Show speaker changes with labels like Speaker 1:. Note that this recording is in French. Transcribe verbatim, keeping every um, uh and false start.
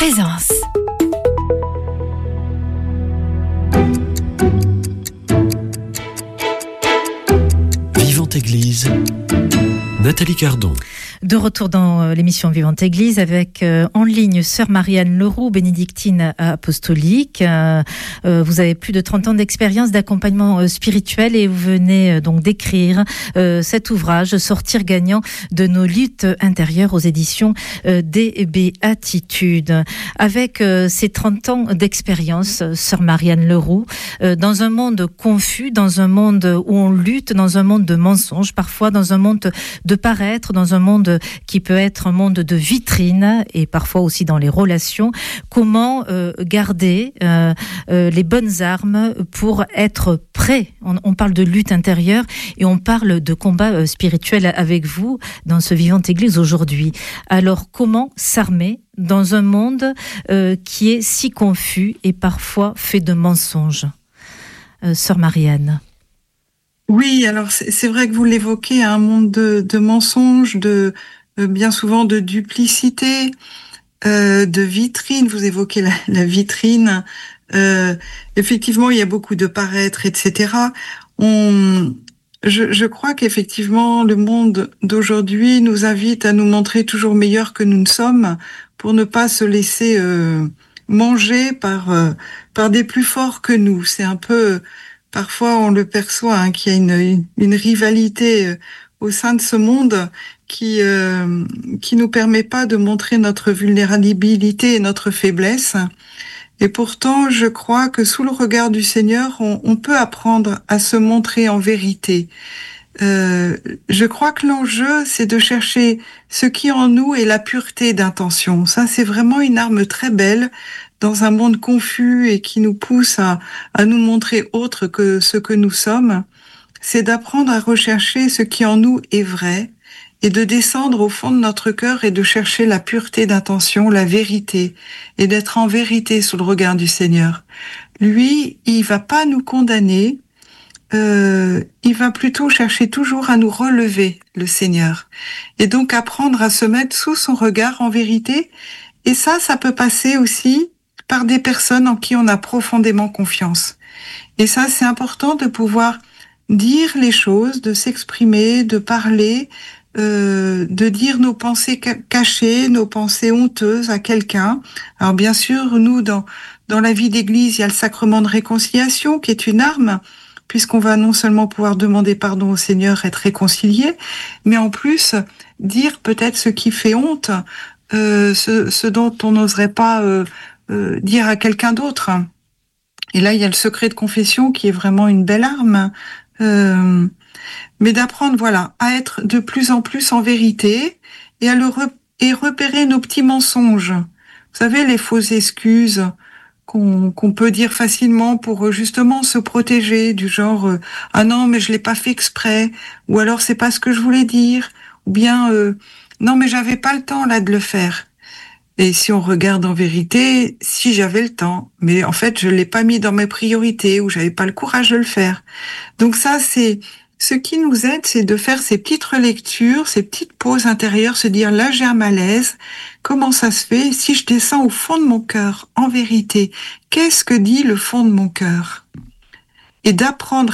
Speaker 1: présence.
Speaker 2: Vivante Église, Nathalie Cardon.
Speaker 3: De retour dans l'émission Vivante Église avec euh, en ligne Sœur Marianne Leroux, bénédictine apostolique. Euh, euh, vous avez plus de trente ans d'expérience d'accompagnement euh, spirituel et vous venez euh, donc d'écrire euh, cet ouvrage Sortir gagnant de nos luttes intérieures aux éditions euh, des Béatitudes. Avec euh, ces trente ans d'expérience, Sœur Marianne Leroux, euh, dans un monde confus, dans un monde où on lutte, dans un monde de mensonges, parfois dans un monde de paraître, dans un monde qui peut être un monde de vitrine et parfois aussi dans les relations. Comment euh, garder euh, euh, les bonnes armes pour être prêt? On, on parle de lutte intérieure et on parle de combat euh, spirituel avec vous dans ce Vivante Église aujourd'hui. Alors comment s'armer dans un monde euh, qui est si confus et parfois fait de mensonges? euh, Sœur Marianne.
Speaker 4: Oui, alors c'est, c'est vrai que vous l'évoquez, un monde de, de mensonges, de euh, bien souvent de duplicité, euh, de vitrine. Vous évoquez la, la vitrine. Euh, effectivement, il y a beaucoup de paraître, et cetera. On, je, je crois qu'effectivement, le monde d'aujourd'hui nous invite à nous montrer toujours meilleurs que nous ne sommes, pour ne pas se laisser euh, manger par euh, par des plus forts que nous. C'est un peu Parfois, on le perçoit, hein, qu'il y a une, une, une rivalité euh, au sein de ce monde qui euh, qui nous permet pas de montrer notre vulnérabilité et notre faiblesse. Et pourtant, je crois que sous le regard du Seigneur, on, on peut apprendre à se montrer en vérité. Euh, je crois que l'enjeu, c'est de chercher ce qui en nous est la pureté d'intention. Ça, c'est vraiment une arme très belle dans un monde confus et qui nous pousse à, à nous montrer autre que ce que nous sommes. C'est d'apprendre à rechercher ce qui en nous est vrai et de descendre au fond de notre cœur et de chercher la pureté d'intention, la vérité, et d'être en vérité sous le regard du Seigneur. Lui, il va pas nous condamner, Euh, il va plutôt chercher toujours à nous relever, le Seigneur. Et donc apprendre à se mettre sous son regard en vérité. Et ça, ça peut passer aussi par des personnes en qui on a profondément confiance. Et ça, c'est important de pouvoir dire les choses, de s'exprimer, de parler, euh, de dire nos pensées cachées, nos pensées honteuses à quelqu'un. Alors bien sûr, nous, dans, dans la vie d'église, il y a le sacrement de réconciliation qui est une arme, puisqu'on va non seulement pouvoir demander pardon au Seigneur, être réconcilié, mais en plus dire peut-être ce qui fait honte, euh, ce, ce dont on n'oserait pas euh, euh, dire à quelqu'un d'autre. Et là, il y a le secret de confession qui est vraiment une belle arme, euh, mais d'apprendre, voilà, à être de plus en plus en vérité et à le re- et repérer nos petits mensonges. Vous savez, les fausses excuses qu'on, qu'on peut dire facilement pour justement se protéger, du genre euh, ah non mais je l'ai pas fait exprès, ou alors c'est pas ce que je voulais dire, ou bien euh, non mais j'avais pas le temps là de le faire. Et si on regarde en vérité, si j'avais le temps, mais en fait je l'ai pas mis dans mes priorités, ou j'avais pas le courage de le faire. Donc ça, c'est ce qui nous aide, c'est de faire ces petites relectures, ces petites pauses intérieures, se dire là j'ai un malaise, comment ça se fait? Si je descends au fond de mon cœur, en vérité, qu'est-ce que dit le fond de mon cœur? Et d'apprendre